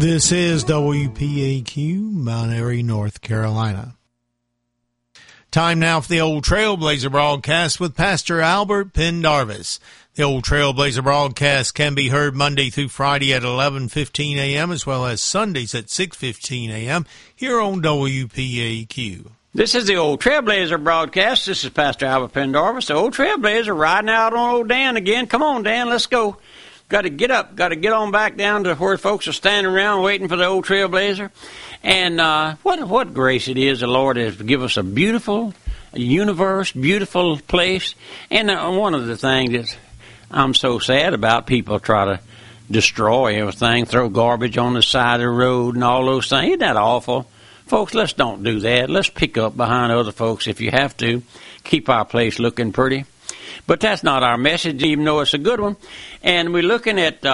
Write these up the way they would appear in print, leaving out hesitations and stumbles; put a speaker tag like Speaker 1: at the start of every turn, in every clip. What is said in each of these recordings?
Speaker 1: This is WPAQ, Mount Airy, North Carolina. Time now for the Old Trailblazer broadcast with Pastor Albert Pendarvis. The Old Trailblazer broadcast can be heard Monday through Friday at 11:15 a.m. as well as Sundays at 6:15 a.m. here on WPAQ.
Speaker 2: This is the Old Trailblazer broadcast. This is Pastor Albert Pendarvis, the Old Trailblazer, riding out on old Dan again. Come on, Dan, let's go. Got to get up, got to get on back down to where folks are standing around waiting for the Old Trailblazer. And what grace it is the Lord has given us a beautiful universe, beautiful place. And one of the things that I'm so sad about, people try to destroy everything, throw garbage on the side of the road and all those things. Isn't that awful? Folks, let's don't do that. Let's pick up behind other folks if you have to. Keep our place looking pretty. But that's not our message, even though it's a good one. And we're looking at,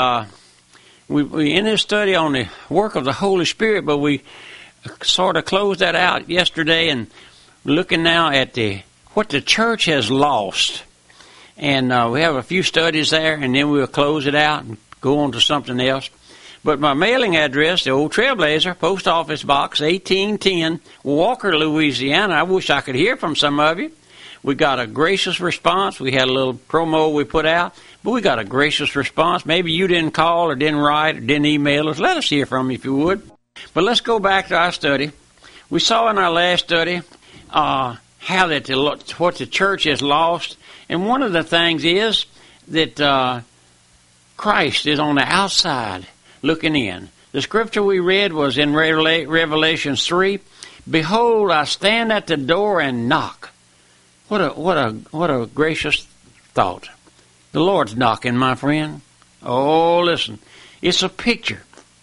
Speaker 2: we in this study on the work of the Holy Spirit, but we sort of closed that out yesterday, and we're looking now at what the church has lost. And we have a few studies there, and then we'll close it out and go on to something else. But my mailing address, the Old Trailblazer, Post Office Box 1810, Walker, Louisiana. I wish I could hear from some of you. We got a gracious response. We had a little promo we put out, but we got a gracious response. Maybe you didn't call or didn't write or didn't email us. Let us hear from you if you would. But let's go back to our study. We saw in our last study how what the church has lost. And one of the things is that Christ is on the outside looking in. The scripture we read was in Revelation 3. Behold, I stand at the door and knock. What a gracious thought. The Lord's knocking, my friend. Oh, listen. It's a picture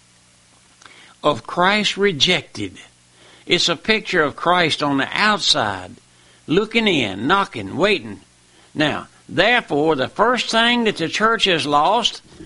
Speaker 2: of Christ rejected. It's a picture of Christ on the outside, looking in, knocking, waiting. Now, therefore, the first thing that the church has lost